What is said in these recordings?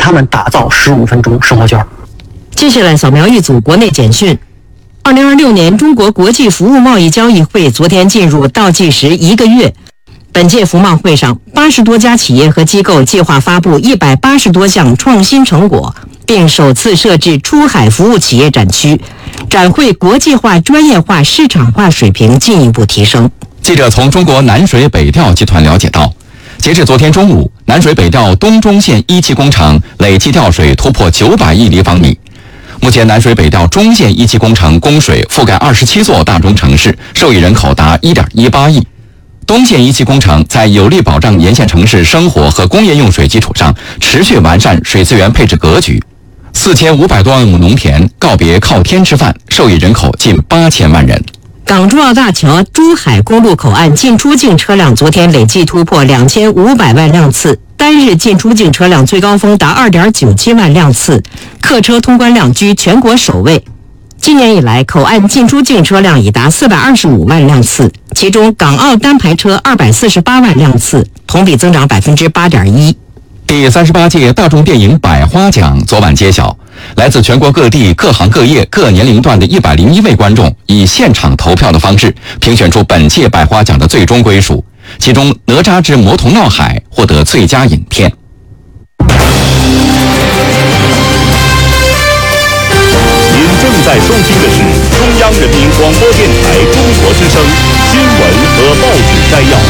他们打造15分钟生活圈。 接下来扫描一组国内简讯。2026年中国国际服务贸易交易会昨天进入倒计时1个月。本届服贸会上，80多家企业和机构计划发布180多项创新成果，并首次设置出海服务企业展区，展会国际化、专业化、市场化水平进一步提升。 记者从中国南水北调集团了解到，截至昨天中午，南水北调东中线1期工程累计调水突破900亿立方米。目前，南水北调中线1期工程供水覆盖27座大中城市，受益人口达 1.18 亿。东线1期工程在有力保障沿线城市生活和工业用水基础上，持续完善水资源配置格局。4500多万亩农田告别靠天吃饭，受益人口近8000万人。 港珠澳大桥珠海公路口岸进出境车辆昨天累计突破2500万辆次，单日进出境车辆最高峰达 2.97 万辆次，客车通关量居全国首位。今年以来，口岸进出境车辆已达425万辆次，其中港澳单排车248万辆次，同比增长 8.1%。 第38届大众电影百花奖昨晚揭晓，来自全国各地各行各业各年龄段的101位观众以现场投票的方式评选出本届百花奖的最终归属，其中《哪吒之魔童闹海》获得最佳影片。 您正在收听的是中央人民广播电台中国之声新闻和报纸摘要。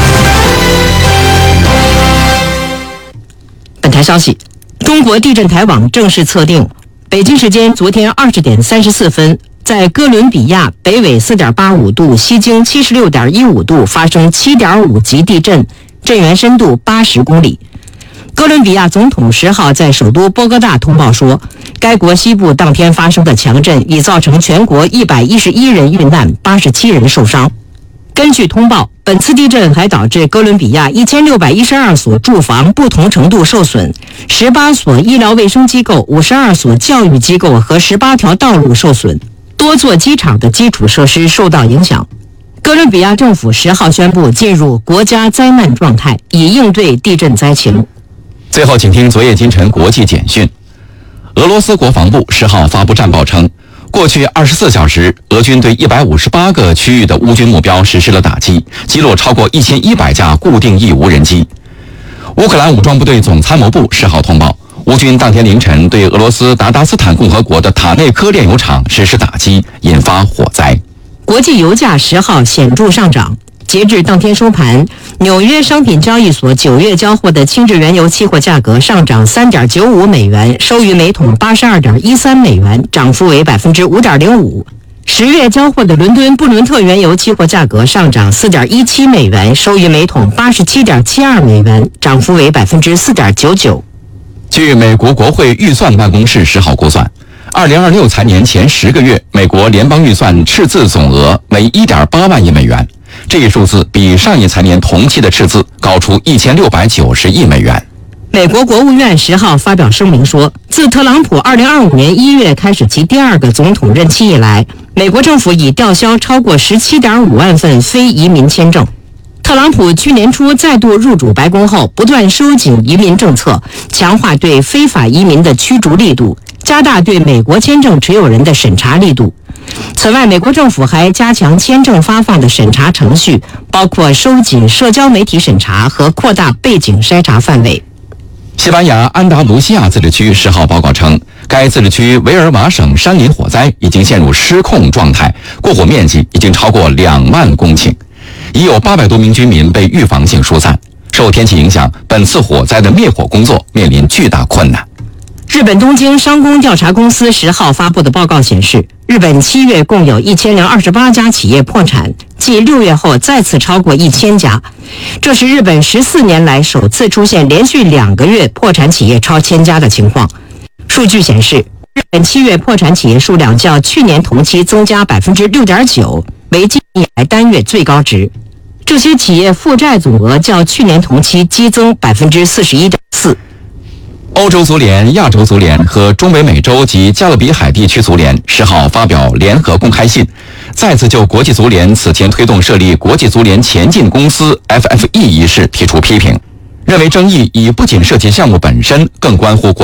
本台消息，中国地震台网正式测定，北京时间昨天20点34分，在哥伦比亚北纬4.85度、西经76.15度发生7.5级地震，震源深度80公里。哥伦比亚总统10号在首都波哥大通报说，该国西部当天发生的强震已造成全国111人遇难，87人受伤。根据通报，本次地震还导致哥伦比亚1612所住房不同程度受损，18所医疗卫生机构、52所教育机构和18条道路受损，多座机场的基础设施受到影响。哥伦比亚政府10号宣布进入国家灾难状态，以应对地震灾情。 最后，请听昨夜今晨国际简讯。俄罗斯国防部10号发布战报称，过去24小时，俄军对158个区域的乌军目标实施了打击，击落超过1100架固定翼无人机。乌克兰武装部队总参谋部10号通报，乌军当天凌晨对俄罗斯达达斯坦共和国的塔内科炼油厂实施打击，引发火灾。 国际油价10号显著上涨。截至当天收盘，纽约商品交易所9月交货的轻质原油期货价格上涨3.95美元，收于每桶82.13美元，涨幅为 5.05%。10月交货的伦敦布伦特原油期货价格上涨4.17美元，收于每桶87.72美元，涨幅为 4.99%。 据美国国会预算办公室10号估算，2026财年前10个月，美国联邦预算赤字总额为 1.8 万亿美元，这一数字比上一财年同期的赤字高出1690亿美元。 美国国务院10号发表声明说，自特朗普2025年1月开始其第2个总统任期以来，美国政府已吊销超过17.5万份非移民签证。特朗普去年初再度入主白宫后，不断收紧移民政策，强化对非法移民的驱逐力度，加大对美国签证持有人的审查力度。此外，美国政府还加强签证发放的审查程序，包括收紧社交媒体审查和扩大背景筛查范围。 西班牙安达卢西亚自治区10号报告称，该自治区维尔瓦省山林火灾已经陷入失控状态，过火面积已经超过2万公顷，已有800多名居民被预防性疏散。受天气影响，本次火灾的灭火工作面临巨大困难。 日本东京商工调查公司10号发布的报告显示，日本7月共有1028家企业破产，继6月后再次超过1000家。这是日本14年来首次出现连续2个月破产企业超1000家的情况。数据显示，日本7月破产企业数量较去年同期增加 6.9%， 为今年以来单月最高值。这些企业负债总额较去年同期激增 41.4%。 欧洲足联、亚洲足联和中北美洲及加勒比海地区足联10号发表联合公开信，再次就国际足联此前推动设立国际足联前进公司 FFE 一事提出批评，认为争议已不仅涉及项目本身，更关乎国